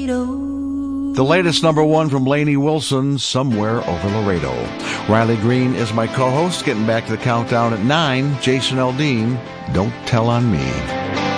Laredo. The latest number one from Lainey Wilson, Somewhere Over Laredo. Riley Green is my co-host. Getting back to the countdown at 9, Jason Aldean, Don't Tell on Me.